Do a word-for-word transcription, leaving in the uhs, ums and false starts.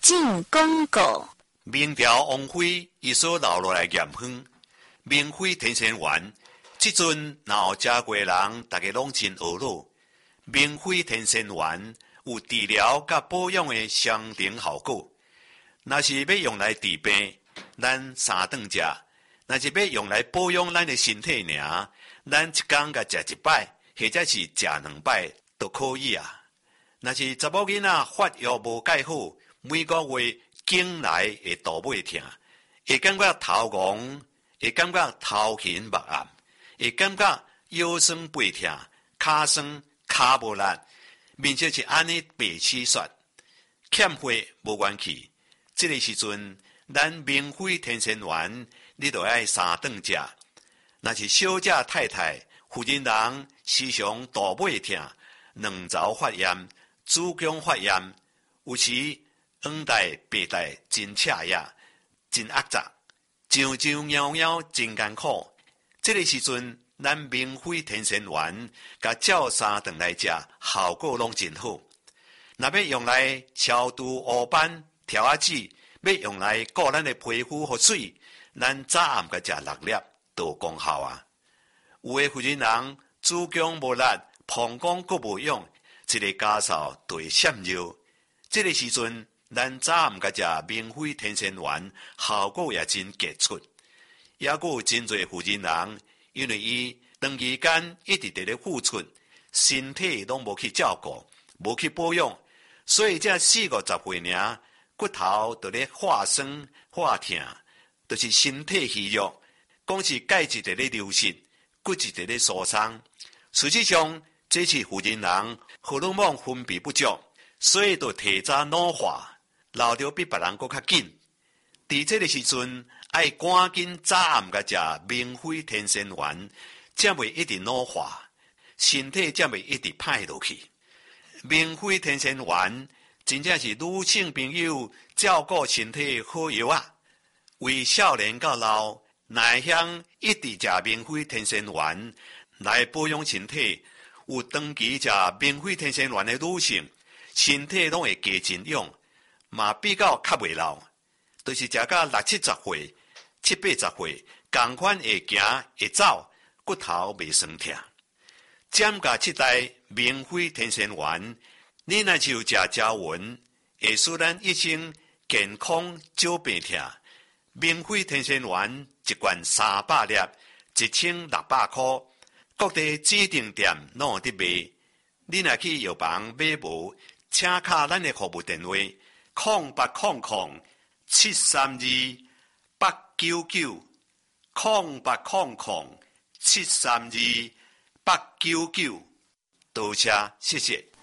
进广告。 明朝王妃伊所留落来盐分，明妃天仙丸，即阵若有食过人，大家拢真懊恼。明妃天仙丸有治疗甲保养的双重效果。若是要用来治病，咱三顿食；若是要用来保养咱的身体尔，咱一工甲食一摆，或者是食两摆都可以啊。若是查某囡仔发育无介好，每个月经来会肚尾痛，会感觉头晕，会感觉头晕目暗，会感觉腰酸背痛、骹酸骹无力，面色是安尼白痴雪，欠血无元气。这个时阵，咱明妃天仙丸，你就爱三顿食。若是小姐太太、妇人人时常肚尾痛、卵巢发炎、子宫发炎，有时黄带、白带真赤呀，真压杂，上上夭夭真艰苦。这个时阵，咱明妃天仙丸，甲照三顿来食，效果拢真好。若要用来消除黑斑、条仔痣，要用来顾咱的皮肤和水，咱早暗甲食六粒都有功效啊。有的妇人人子宫无力、膀胱阁无用，一个家嫂就会闪尿。这个时阵，咱早暗甲食明妃天仙丸，效果也真杰出。也佫有真侪妇人人，因为伊长期间一直伫咧付出，身体拢无去照顾，无去保养，所以这四五十岁尔，骨头就咧化酸化痛，就是身体虚弱，讲是钙质伫咧流失，骨质伫咧疏松。实际上，这是妇人人荷尔蒙分泌不足，所以就提早老化，老着比别人搁较紧。伫这个时阵，爱赶紧早暗甲食明妃天仙丸，才袂一直老化，身体才袂一直歹落去。明妃天仙丸真正是女性朋友照顾身体好药啊！为少年到老，内向一直食明妃天仙丸来保养身体，有长期食明妃天仙丸的女性，身体拢会加真勇，嘛比较较袂老。就是食到六七十岁、七八十岁，同款会行会走，骨头袂酸痛。占甲七代明妃天仙丸，你若就食胶丸，会使咱一生健康少病痛。明妃天仙丸一罐三百粒，一千六百块，各地指定店拢有伫卖。你若去药房买无，请敲咱的服务电话：空八空空七三二八九九，空八空空七三二八九九。多谢，谢谢。